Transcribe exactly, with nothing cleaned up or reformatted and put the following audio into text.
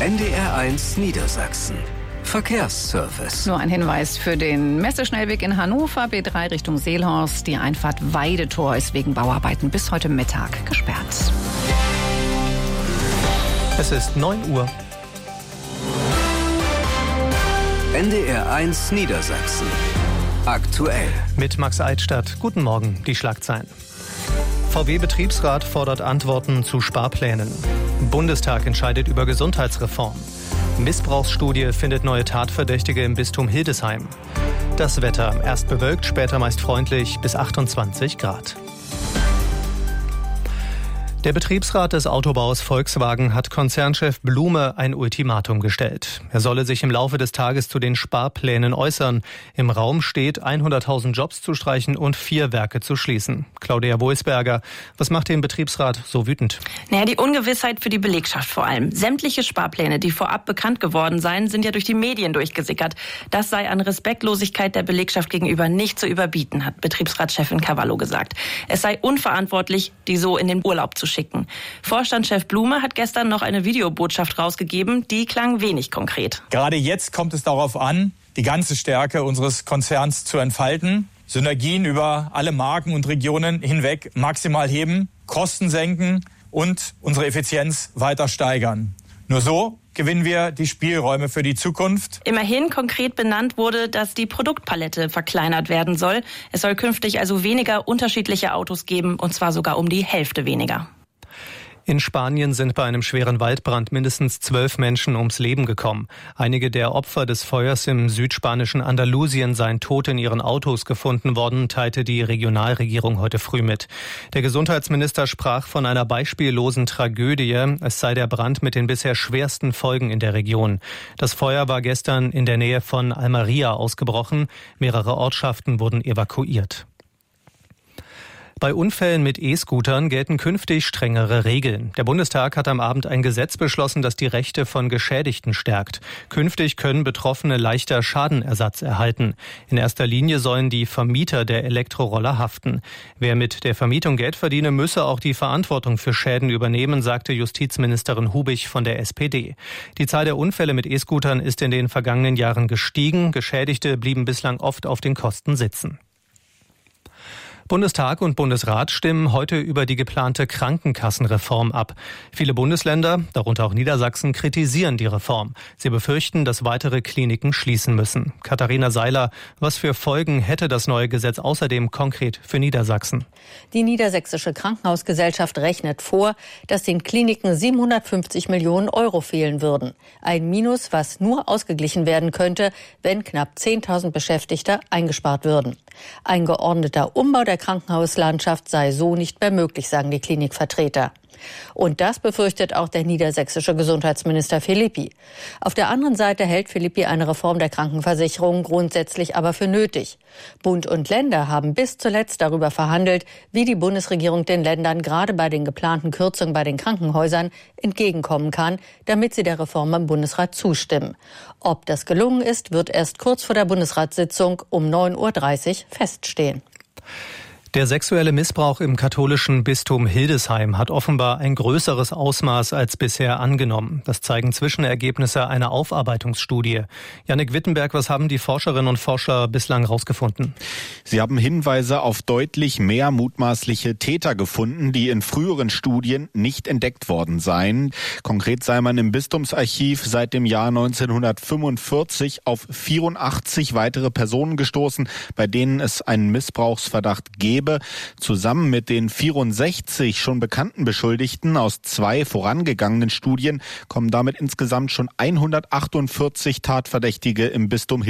N D R eins Niedersachsen. Verkehrsservice. Nur ein Hinweis für den Messeschnellweg in Hannover, B drei Richtung Seelhorst. Die Einfahrt Weidetor ist wegen Bauarbeiten bis heute Mittag gesperrt. Es ist neun Uhr. N D R eins Niedersachsen. Aktuell. Mit Max Eichstadt. Guten Morgen, die Schlagzeilen. V W-Betriebsrat fordert Antworten zu Sparplänen. Bundestag entscheidet über Gesundheitsreform. Missbrauchsstudie findet neue Tatverdächtige im Bistum Hildesheim. Das Wetter, erst bewölkt, später meist freundlich, bis achtundzwanzig Grad. Der Betriebsrat des Autobaus Volkswagen hat Konzernchef Blume ein Ultimatum gestellt. Er solle sich im Laufe des Tages zu den Sparplänen äußern. Im Raum steht, hunderttausend Jobs zu streichen und vier Werke zu schließen. Claudia Wohlsberger, was macht den Betriebsrat so wütend? Naja, die Ungewissheit für die Belegschaft vor allem. Sämtliche Sparpläne, die vorab bekannt geworden seien, sind ja durch die Medien durchgesickert. Das sei an Respektlosigkeit der Belegschaft gegenüber nicht zu überbieten, hat Betriebsratschefin Cavallo gesagt. Es sei unverantwortlich, die so in den Urlaub zu schicken. Schicken. Vorstandschef Blume hat gestern noch eine Videobotschaft rausgegeben, die klang wenig konkret. Gerade jetzt kommt es darauf an, die ganze Stärke unseres Konzerns zu entfalten, Synergien über alle Marken und Regionen hinweg maximal heben, Kosten senken und unsere Effizienz weiter steigern. Nur so gewinnen wir die Spielräume für die Zukunft. Immerhin konkret benannt wurde, dass die Produktpalette verkleinert werden soll. Es soll künftig also weniger unterschiedliche Autos geben, und zwar sogar um die Hälfte weniger. In Spanien sind bei einem schweren Waldbrand mindestens zwölf Menschen ums Leben gekommen. Einige der Opfer des Feuers im südspanischen Andalusien seien tot in ihren Autos gefunden worden, teilte die Regionalregierung heute früh mit. Der Gesundheitsminister sprach von einer beispiellosen Tragödie. Es sei der Brand mit den bisher schwersten Folgen in der Region. Das Feuer war gestern in der Nähe von Almería ausgebrochen. Mehrere Ortschaften wurden evakuiert. Bei Unfällen mit E-Scootern gelten künftig strengere Regeln. Der Bundestag hat am Abend ein Gesetz beschlossen, das die Rechte von Geschädigten stärkt. Künftig können Betroffene leichter Schadenersatz erhalten. In erster Linie sollen die Vermieter der Elektroroller haften. Wer mit der Vermietung Geld verdiene, müsse auch die Verantwortung für Schäden übernehmen, sagte Justizministerin Hubich von der S P D. Die Zahl der Unfälle mit E-Scootern ist in den vergangenen Jahren gestiegen. Geschädigte blieben bislang oft auf den Kosten sitzen. Bundestag und Bundesrat stimmen heute über die geplante Krankenkassenreform ab. Viele Bundesländer, darunter auch Niedersachsen, kritisieren die Reform. Sie befürchten, dass weitere Kliniken schließen müssen. Katharina Seiler, was für Folgen hätte das neue Gesetz außerdem konkret für Niedersachsen? Die Niedersächsische Krankenhausgesellschaft rechnet vor, dass den Kliniken siebenhundertfünfzig Millionen Euro fehlen würden. Ein Minus, was nur ausgeglichen werden könnte, wenn knapp zehntausend Beschäftigte eingespart würden. Ein geordneter Umbau der Krankenhauslandschaft sei so nicht mehr möglich, sagen die Klinikvertreter. Und das befürchtet auch der niedersächsische Gesundheitsminister Philippi. Auf der anderen Seite hält Philippi eine Reform der Krankenversicherung grundsätzlich aber für nötig. Bund und Länder haben bis zuletzt darüber verhandelt, wie die Bundesregierung den Ländern gerade bei den geplanten Kürzungen bei den Krankenhäusern entgegenkommen kann, damit sie der Reform im Bundesrat zustimmen. Ob das gelungen ist, wird erst kurz vor der Bundesratssitzung um neun Uhr dreißig feststehen. Der sexuelle Missbrauch im katholischen Bistum Hildesheim hat offenbar ein größeres Ausmaß als bisher angenommen. Das zeigen Zwischenergebnisse einer Aufarbeitungsstudie. Jannik Wittenberg, was haben die Forscherinnen und Forscher bislang herausgefunden? Sie haben Hinweise auf deutlich mehr mutmaßliche Täter gefunden, die in früheren Studien nicht entdeckt worden seien. Konkret sei man im Bistumsarchiv seit dem Jahr neunzehnhundertfünfundvierzig auf vierundachtzig weitere Personen gestoßen, bei denen es einen Missbrauchsverdacht gebe. Zusammen mit den vierundsechzig schon bekannten Beschuldigten aus zwei vorangegangenen Studien kommen damit insgesamt schon hundertachtundvierzig Tatverdächtige im Bistum